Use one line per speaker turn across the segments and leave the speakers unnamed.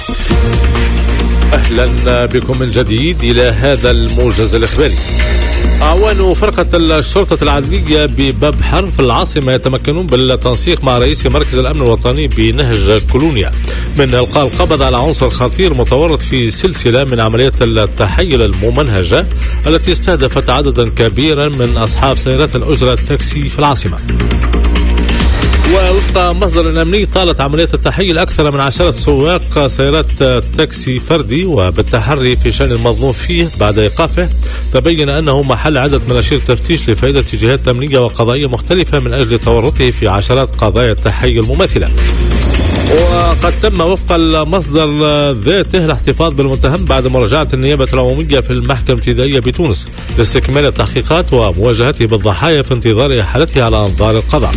أهلا بكم من جديد إلى هذا الموجز الإخباري. أعوان فرقة الشرطة العدلية بباب حر في العاصمة يتمكنون بالتنسيق مع رئيس مركز الأمن الوطني بنهج كولونيا من إلقاء القبض على عنصر خطير متورط في سلسلة من عمليات التحيل الممنهجة التي استهدفت عددا كبيرا من أصحاب سيارات الأجرة التاكسي في العاصمة. ووفق مصدر أمني طالت عملية التحيل أكثر من 10 سواق سيارات تاكسي فردي، وبالتحري في شأن المظنون فيه بعد إيقافه تبين أنه محل عدة مناشير تفتيش لفائدة جهات أمنية وقضائية مختلفة من أجل تورطه في عشرات قضايا التحيل المماثلة. وقد تم وفق المصدر ذاته الاحتفاظ بالمتهم بعد مراجعة النيابة العمومية في المحكمة الابتدائية بتونس لاستكمال التحقيقات ومواجهته بالضحايا في انتظار إحالته على أنظار القضاء.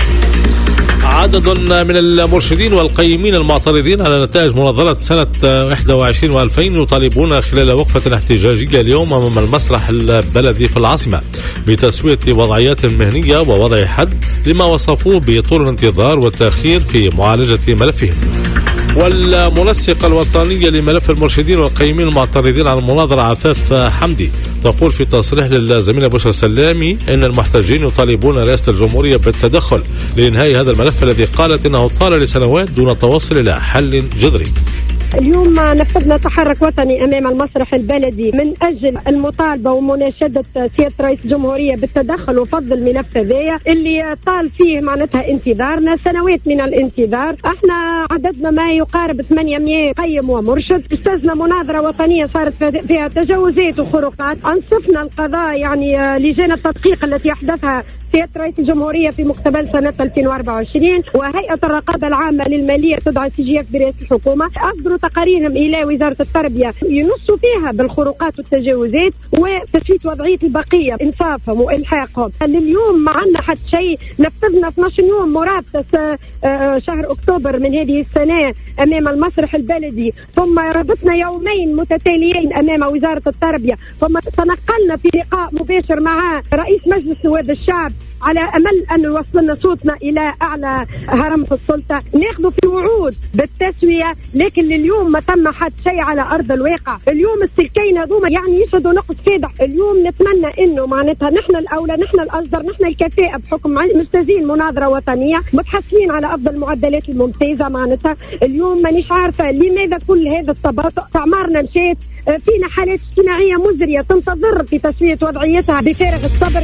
عدد من المرشدين والقيمين المعترضين على نتائج مناظرة سنة 21 و2000 يطالبون خلال وقفة احتجاجية اليوم أمام المسرح البلدي في العاصمة بتسوية وضعيات مهنية ووضع حد لما وصفوه بطول الانتظار والتأخير في معالجة ملفهم. والمنسقة الوطنية لملف المرشدين والقيمين المعترضين على المناظرة عفاف حمدي تقول في تصريح للزميلة بشرى سلامي إن المحتجين يطالبون رئاسة الجمهورية بالتدخل لإنهاء هذا الملف الذي قالت إنه طال لسنوات دون توصل إلى حل جذري.
اليوم نفذنا تحرك وطني أمام المسرح البلدي من أجل المطالبة ومناشدة سيادة رئيس الجمهورية بالتدخل وفض الملف هذايا اللي طال فيه معناتها انتظارنا سنوات من الانتظار. احنا عددنا ما يقارب 800 قيم ومرشد. استاذنا مناظرة وطنية صارت فيها تجاوزات وخروقات. أنصفنا القضاء يعني لجان التدقيق التي أحدثها سيادة رئيس الجمهورية في مقتبل سنة 2024 وهيئة الرقابة العامة للمالية تدعى CGF برئاسة الحكومة أصدروا تقاريرهم إلى وزارة التربية ينصوا فيها بالخروقات والتجاوزات وتثبيت وضعية البقية إنصافهم وإلحاقهم. لليوم ما عندنا حتى شيء. نفذنا 12 يوم مرافقة شهر أكتوبر من هذه السنة أمام المسرح البلدي، ثم ربطنا يومين متتاليين أمام وزارة التربية، ثم تنقلنا في لقاء مباشر مع رئيس مجلس نواب الشعب على أمل أن يوصلنا صوتنا إلى أعلى هرم في السلطة. ناخذ في وعود بالتسوية، لكن لليوم ما تم حد شيء على أرض الواقع. اليوم السلكين هذوما يعني يشهدوا نقص فادح. اليوم نتمنى إنه معناتها نحن الأولى، نحن الأصدر، نحن الكفاءة بحكم مستزين مناظرة وطنية متحصلين على أفضل المعدلات الممتازة. معناتها اليوم مانيش عارفة لماذا كل هذا التباطؤ. أعمارنا مشيت، فينا حالات اجتماعية مزرية تنتظر في تسوية وضعيتها بفارغ الصبر.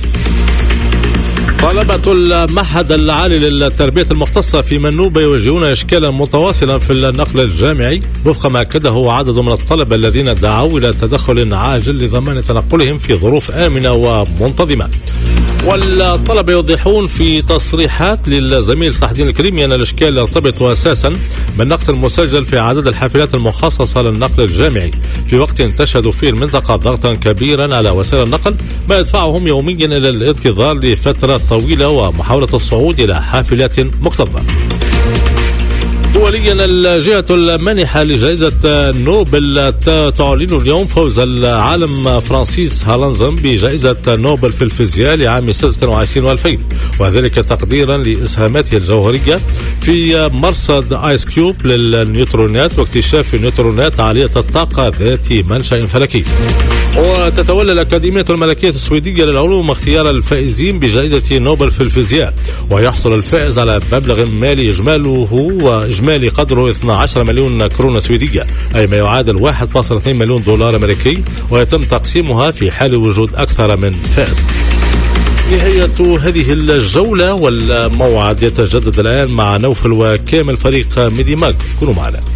طلبة المعهد العالي للتربية المختصة في منوبة يواجهون إشكالا متواصلا في النقل الجامعي وفق ما أكده عدد من الطلبة الذين دعوا إلى تدخل عاجل لضمان تنقلهم في ظروف آمنة ومنتظمة. والطلبة يوضحون في تصريحات للزميل صلاح الدين الكريمي أن الإشكال يرتبط أساسا بالنقص المسجل في عدد الحافلات المخصصة للنقل الجامعي في وقت تشهد فيه المنطقة ضغطا كبيرا على وسائل النقل ما يدفعهم يوميا إلى الانتظار لفترة طويلة ومحاولة الصعود إلى حافلات مكتظة. دوليا الجهة المانحة لجائزة نوبل تعلن اليوم فوز العالم فرانسيس هالانزن بجائزة نوبل في الفيزياء لعام 26 و2000 وذلك تقديرا لإسهاماته الجوهرية في مرصد آيس كيوب للنيوترونات واكتشاف النيوترونات عالية الطاقة ذات منشأ فلكي. وتتولى الأكاديمية الملكية السويدية للعلوم اختيار الفائزين بجائزة نوبل في الفيزياء ويحصل الفائز على مبلغ مالي إجمالي قدره 12 مليون كرونة سويدية أي ما يعادل 1.2 مليون دولار أمريكي ويتم تقسيمها في حال وجود أكثر من فائز. نهاية هذه الجولة والموعد يتجدد الآن مع نوفل وكامل فريق ميدي ماج. كونوا معنا.